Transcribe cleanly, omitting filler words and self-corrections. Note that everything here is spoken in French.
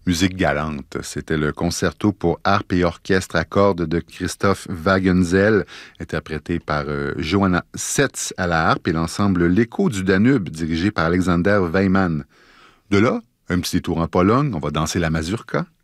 Musique galante, c'était le concerto pour harpe et orchestre à cordes de Christoph Wagenzel, interprété par Johanna Setz à la harpe et l'ensemble L'Écho du Danube, dirigé par Alexander Weimann. De là, un petit tour en Pologne, on va danser la mazurka.